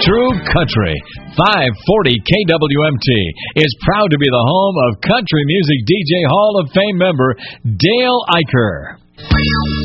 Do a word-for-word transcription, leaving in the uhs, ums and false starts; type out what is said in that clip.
True Country. five forty K W M T is proud to be the home of country music D J Hall of Fame member Dale Eicher.